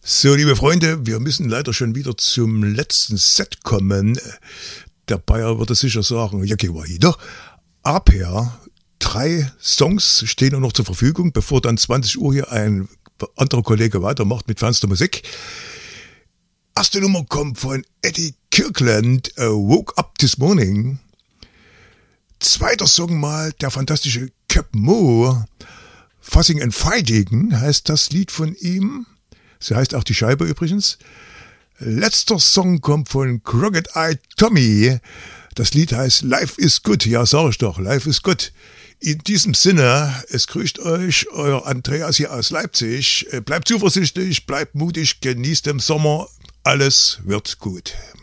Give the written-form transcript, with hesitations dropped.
So, liebe Freunde, wir müssen leider schon wieder zum letzten Set kommen. Der Bayer würde sicher sagen, ja, geh mal wieder. Aber 3 Songs stehen nur noch zur Verfügung, bevor dann 20 Uhr hier ein anderer Kollege weitermacht mit fernster Musik. Erste Nummer kommt von Eddie Kirkland, Woke Up This Morning. Zweiter Song mal der fantastische Cap Moore, Fussing and Fighting heißt das Lied von ihm. So heißt auch die Scheibe übrigens. Letzter Song kommt von Crooked Eye Tommy. Das Lied heißt Life is Good. Ja, sag ich doch, Life is Good. In diesem Sinne, es grüßt euch, euer Andreas hier aus Leipzig. Bleibt zuversichtlich, bleibt mutig, genießt den Sommer. Alles wird gut.